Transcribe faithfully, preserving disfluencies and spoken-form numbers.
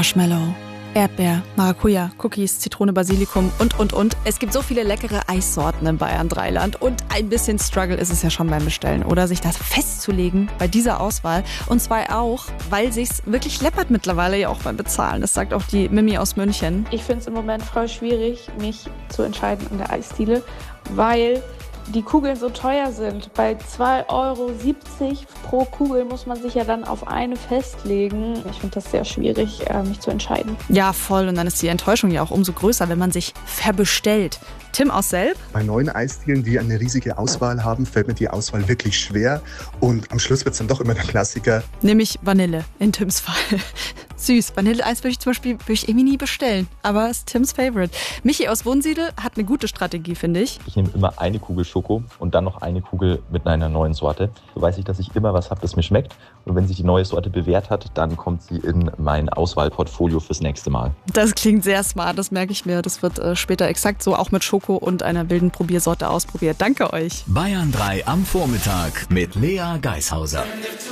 Marshmallow, Erdbeer, Maracuja, Cookies, Zitrone, Basilikum und, und, und. Es gibt so viele leckere Eissorten im Bayern Dreiland und ein bisschen Struggle ist es ja schon beim Bestellen, oder sich das festzulegen bei dieser Auswahl. Und zwar auch, weil sich's wirklich läppert mittlerweile ja auch beim Bezahlen. Das sagt auch die Mimi aus München. Ich finde es im Moment voll schwierig, mich zu entscheiden an der Eisdiele, weil die Kugeln so teuer sind. Bei zwei Euro siebzig pro Kugel muss man sich ja dann auf eine festlegen. Ich finde das sehr schwierig, mich zu entscheiden. Ja, voll. Und dann ist die Enttäuschung ja auch umso größer, wenn man sich verbestellt. Tim aus Selb? Bei neuen Eisdielen, die eine riesige Auswahl haben, fällt mir die Auswahl wirklich schwer. Und am Schluss wird es dann doch immer der Klassiker. Nämlich Vanille, in Tims Fall. Süß. Vanilleeis würde ich zum Beispiel würde ich irgendwie nie bestellen. Aber ist Tims Favorite. Michi aus Wunsiedel hat eine gute Strategie, finde ich. Ich nehme immer eine Kugel Schoko und dann noch eine Kugel mit einer neuen Sorte. So weiß ich, dass ich immer was habe, das mir schmeckt. Und wenn sich die neue Sorte bewährt hat, dann kommt sie in mein Auswahlportfolio fürs nächste Mal. Das klingt sehr smart, das merke ich mir. Das wird äh, später exakt so auch mit Schoko und einer wilden Probiersorte ausprobiert. Danke euch. Bayern drei am Vormittag mit Lea Geishauser.